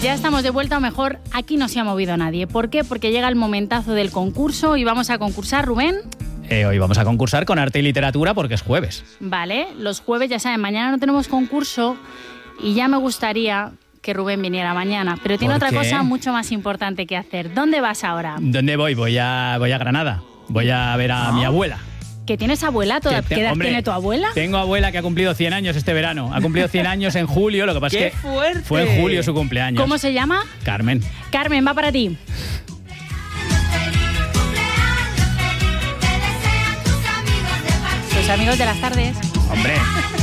Ya estamos de vuelta, o mejor, aquí no se ha movido nadie. ¿Por qué? Porque llega el momentazo del concurso y vamos a concursar, Rubén. Hoy vamos a concursar con arte y literatura porque es jueves. Vale, los jueves, ya saben, mañana no tenemos concurso y ya me gustaría que Rubén viniera mañana, pero tiene otra cosa mucho más importante que hacer. ¿Dónde vas ahora? ¿Dónde voy? Voy a Granada. Voy a ver a mi abuela. ¿Que tienes abuela? ¿Qué edad tiene tu abuela? Tengo abuela que ha cumplido 100 años este verano. Ha cumplido 100 años en julio, lo que pasa es que fuerte! Fue en julio su cumpleaños. ¿Cómo se llama? Carmen. Carmen, va para ti. Tus amigos de las tardes. Hombre.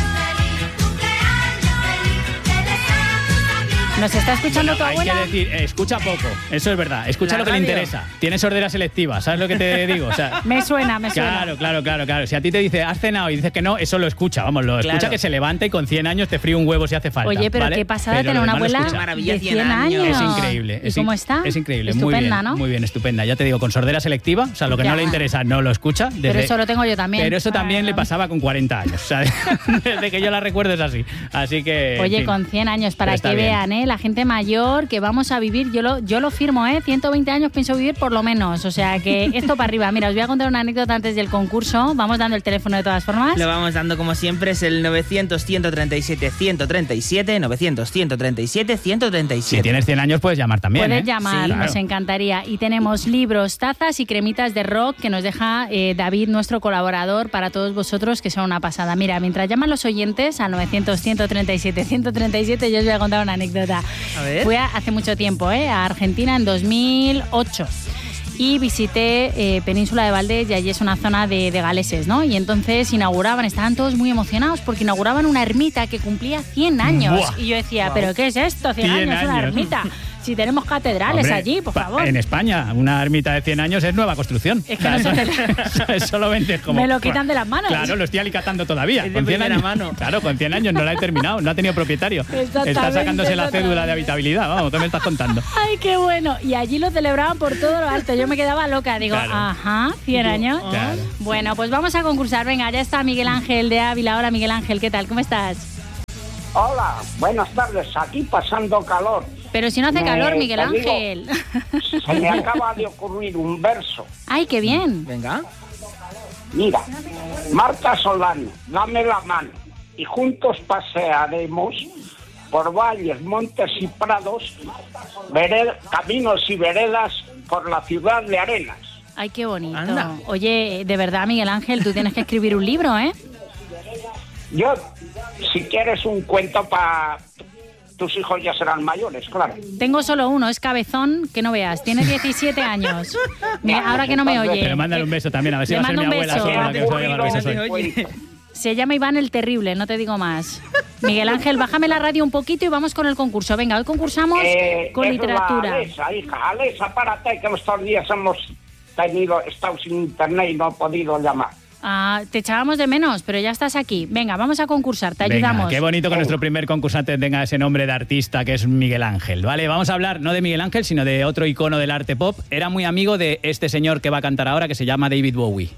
¿Nos está escuchando tu abuela? Hay que decir, escucha poco, eso es verdad. Escucha lo que le interesa. Tiene sordera selectiva, ¿sabes lo que te digo? O sea, me suena. Claro. Si a ti te dice, ¿has cenado? Y dices que no, eso lo escucha, vamos, escucha que se levanta y con 100 años te fríe un huevo si hace falta. Oye, pero ¿vale? qué pasada tener una abuela de 100 años. Es increíble. ¿Y cómo está? Es increíble, estupenda, ¿no? Muy bien, estupenda. Ya te digo, con sordera selectiva, o sea, lo que no le interesa no lo escucha. Pero eso lo tengo yo también. Pero eso también le pasaba con 40 años, ¿sabes? Desde que yo la recuerdo es así. Así que... Oye, con 100 años, para que vean, la gente mayor que vamos a vivir, yo lo firmo, 120 años pienso vivir por lo menos, o sea que esto para arriba. Mira, os voy a contar una anécdota antes del concurso, vamos dando el teléfono de todas formas. Lo vamos dando como siempre, es el 900-137-137, 900-137-137. Si tienes 100 años puedes llamar también. Puedes llamar, sí, claro. Nos encantaría. Y tenemos libros, tazas y cremitas de rock que nos deja David, nuestro colaborador, para todos vosotros, que son una pasada. Mira, mientras llaman los oyentes al 900-137-137, yo os voy a contar una anécdota. A ver. Fui hace mucho tiempo, a Argentina en 2008. Y visité Península de Valdés y allí es una zona de galeses, ¿no? Y entonces estaban todos muy emocionados porque inauguraban una ermita que cumplía 100 años. ¡Buah! Y yo decía, ¿pero qué es esto? 100 años, una ermita. Si tenemos catedrales. Hombre, allí, por favor. En España, una ermita de 100 años es nueva construcción. Es que no es solamente como... Me lo quitan de las manos. Claro, lo estoy alicatando todavía. Es con 100 años. mano. Claro, con 100 años no la he terminado, no ha tenido propietario. Está sacándose la cédula de habitabilidad, vamos, ¿qué me estás contando? Ay, qué bueno. Y allí lo celebraban por todo lo alto. Yo me quedaba loca. Digo, claro. 100 años. Claro. Bueno, pues vamos a concursar. Venga, ya está Miguel Ángel de Ávila. Hola, Miguel Ángel, ¿qué tal? ¿Cómo estás? Hola, buenas tardes. Aquí pasando calor. Pero si no hace calor, Miguel Ángel. Se me acaba de ocurrir un verso. ¡Ay, qué bien! Venga. Mira, Marta Solano, dame la mano y juntos pasearemos por valles, montes y prados, caminos y veredas por la ciudad de Arenas. ¡Ay, qué bonito! Anda. Oye, de verdad, Miguel Ángel, tú tienes que escribir un libro, ¿eh? Yo, si quieres un cuento para... Tus hijos ya serán mayores, claro. Tengo solo uno, es cabezón, que no veas. Tiene 17 años. Ahora que no me oye. Pero mándale un beso también, a ver si va a ser mi abuela. Que os va a llevar besos hoy. Se llama Iván el Terrible, no te digo más. Miguel Ángel, bájame la radio un poquito y vamos con el concurso. Venga, hoy concursamos con literatura. Alexa, hija, Alexa, párate, que estos días estado sin internet y no he podido llamar. Te echábamos de menos, pero ya estás aquí. Venga, vamos a concursar, te ayudamos. Qué bonito que nuestro primer concursante tenga ese nombre de artista que es Miguel Ángel. Vale, vamos a hablar no de Miguel Ángel, sino de otro icono del arte pop. Era muy amigo de este señor que va a cantar ahora, que se llama David Bowie.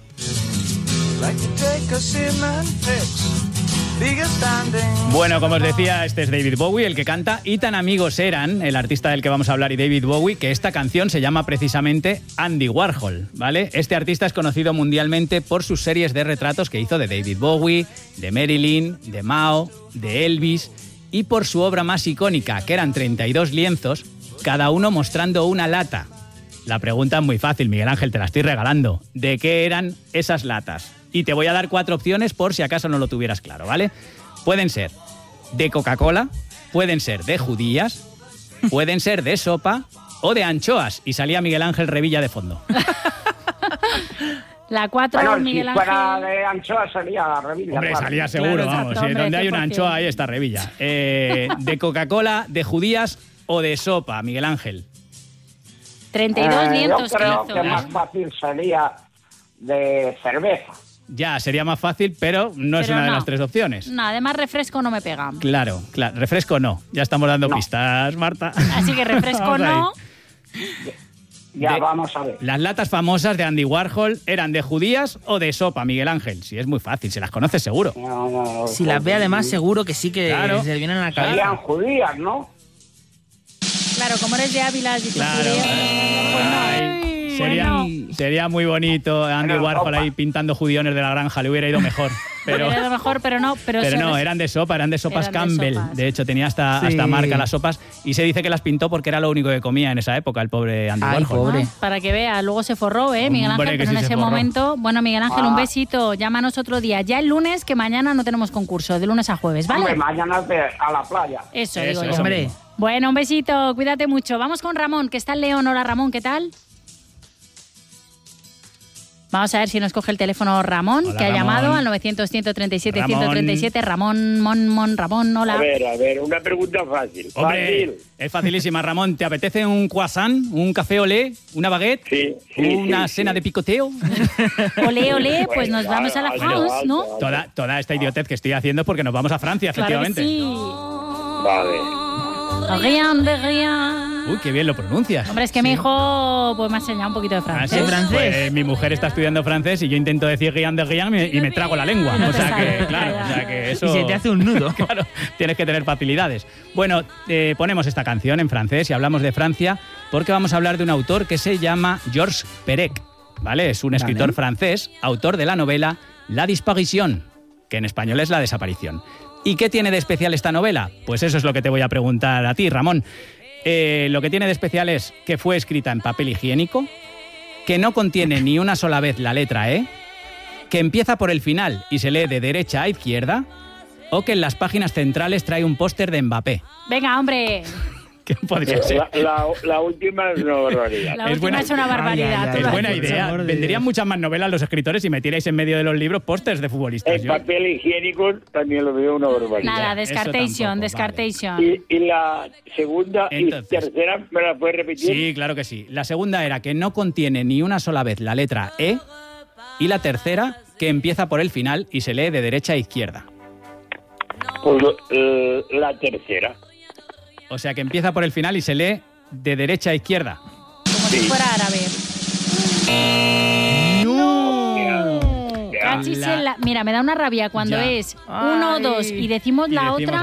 Bueno, como os decía, este es David Bowie, el que canta, y tan amigos eran, el artista del que vamos a hablar y David Bowie, que esta canción se llama precisamente Andy Warhol, ¿vale? Este artista es conocido mundialmente por sus series de retratos que hizo de David Bowie, de Marilyn, de Mao, de Elvis, y por su obra más icónica, que eran 32 lienzos, cada uno mostrando una lata. La pregunta es muy fácil, Miguel Ángel, te la estoy regalando. ¿De qué eran esas latas? Y te voy a dar 4 opciones por si acaso no lo tuvieras claro, ¿vale? Pueden ser de Coca-Cola, pueden ser de judías, pueden ser de sopa o de anchoas. Y salía Miguel Ángel Revilla de fondo. La 4, bueno, Miguel si fuera Ángel. de anchoa sería la Revilla. Hombre, claro. salía seguro, Claro, vamos. exacto, hombre, donde hay una 100%. anchoa, ahí está Revilla. De Coca-Cola, de judías o de sopa, Miguel Ángel. 32 lienzos Yo creo que que hizo. más fácil sería de cerveza. Ya, sería más fácil, pero no es Pero una de no. las 3 opciones. No, además refresco no me pega. Claro, refresco no. Ya estamos dando No. pistas, Marta. Así que refresco Vamos ahí. no. Ya vamos a ver. Las latas famosas de Andy Warhol eran de judías o de sopa, Miguel Ángel. Si es muy fácil, se las conoces seguro. No, Si las ve además seguro que sí que Claro. se le vienen a la serían cabeza. judías, ¿no? Claro, como eres de Ávila, dices, Claro. pues no. Ay, Bueno. sería muy bonito Andy Warhol ahí pintando judiones de la granja, le hubiera ido mejor. Pero, Era lo mejor, pero no. Pero no, eran de sopas Eran de Campbell. sopas. De hecho, tenía hasta marca las sopas y se dice que las pintó porque era lo único que comía en esa época el pobre Andy Ay, Warhol. pobre. Para que vea, luego se forró, Miguel Hombre, Ángel, que pues sí en se ese forró. momento. Bueno, Miguel Ángel, un besito, llámanos otro día. Ya el lunes, que mañana no tenemos concurso, de lunes a jueves, ¿vale? Hombre, mañana a la playa. Eso Eso, digo yo. eso Hombre. mismo. Bueno, un besito, cuídate mucho. Vamos con Ramón, que está en León. Hola, Ramón, ¿qué tal? Vamos a ver si nos coge el teléfono Ramón, Hola, que ha Ramón. llamado al 900-137-137. Ramón, hola. A ver, una pregunta fácil. Hombre, Fácil. es facilísima, Ramón. ¿Te apetece un croissant, un café olé, una baguette, Sí, una sí, cena sí. de picoteo? Ole, pues nos Bueno, vamos a la alto, France, alto, ¿no? alto. Toda esta idiotez que estoy haciendo es porque nos vamos a Francia, Claro que efectivamente. sí. Vale. Rien de rien. Uy, qué bien lo pronuncias. Hombre, es que mi hijo pues me ha enseñado un poquito de Ah, francés. sí, francés. Pues, mi mujer está estudiando francés y yo intento decir guián de guián y me trago la lengua. No O te sea sale, que, claro, ya. o sea que eso... Y se te hace un nudo. Claro, tienes que tener facilidades. Bueno, ponemos esta canción en francés y hablamos de Francia porque vamos a hablar de un autor que se llama Georges Perec, ¿vale? Es un escritor francés, autor de la novela La Disparition, que en español es La Desaparición. ¿Y qué tiene de especial esta novela? Pues eso es lo que te voy a preguntar a ti, Ramón. Lo que tiene de especial es que fue escrita en papel higiénico, que no contiene ni una sola vez la letra E, que empieza por el final y se lee de derecha a izquierda, o que en las páginas centrales trae un póster de Mbappé. Venga, hombre. ¿Qué podría ser? La última es una barbaridad. La Es última buena- es una barbaridad. Ay, ay, tú ay, lo Es has buena dicho. idea. amor de Vendrían Dios. muchas más novelas los escritores si metierais en medio de los libros pósters de futbolistas. El Yo- papel higiénico también lo veo una barbaridad. Nada, Eso descartation, tampoco, descartation. Y la segunda Entonces- y tercera, ¿me la puedes repetir? Sí, claro que sí. La segunda era que no contiene ni una sola vez la letra E, y la tercera que empieza por el final y se lee de derecha a izquierda. Pues la tercera. O sea, que empieza por el final y se lee de derecha a izquierda. Como si fuera árabe. Ya. Cachis en la- Mira, me da una rabia cuando Ya. es 1, 2 y decimos Y la decimos otra.